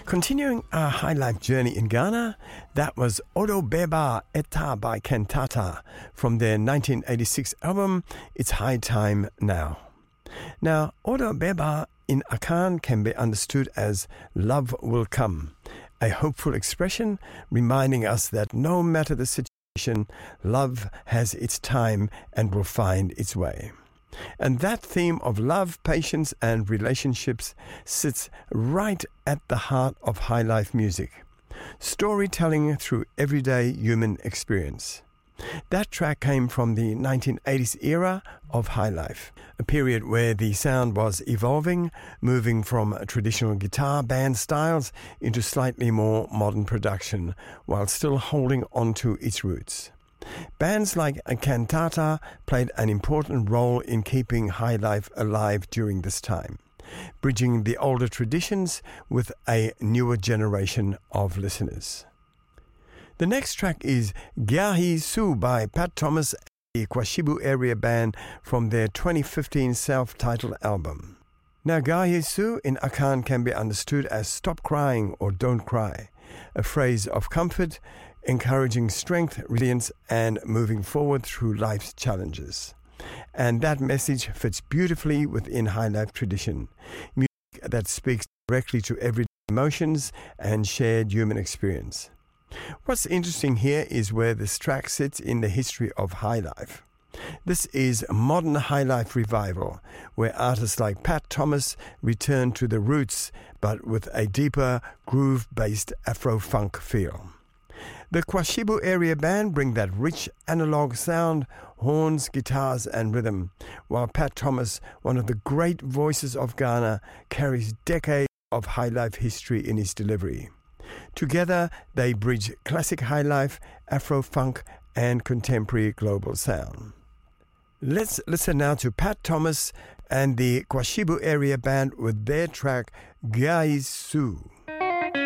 Continuing our high life journey in Ghana, that was Odo Beba Eta by Kantata from their 1986 album, It's High Time Now. Now, Odo Beba in Akan can be understood as love will come, a hopeful expression reminding us that no matter the situation, love has its time and will find its way. And that theme of love, patience, and relationships sits right at the heart of high life music. Storytelling through everyday human experience. That track came from the 1980s era of high life, a period where the sound was evolving, moving from traditional guitar band styles into slightly more modern production, while still holding on to its roots. Bands like Kantata played an important role in keeping high life alive during this time, bridging the older traditions with a newer generation of listeners. The next track is Gyahi Su by Pat Thomas and the Kwashibu Area Band from their 2015 self-titled album. Now, Gyahi Su in Akan can be understood as stop crying or don't cry, a phrase of comfort, encouraging strength, resilience, and moving forward through life's challenges. And that message fits beautifully within high life tradition, music that speaks directly to everyday emotions and shared human experience. What's interesting here is where this track sits in the history of high life. This is modern high life revival, where artists like Pat Thomas return to the roots, but with a deeper groove-based Afro-funk feel. The Kwashibu Area Band bring that rich analog sound, horns, guitars, and rhythm, while Pat Thomas, one of the great voices of Ghana, carries decades of high life history in his delivery. Together, they bridge classic high life, Afro-funk, and contemporary global sound. Let's listen now to Pat Thomas and the Kwashibu Area Band with their track Gyahi Su.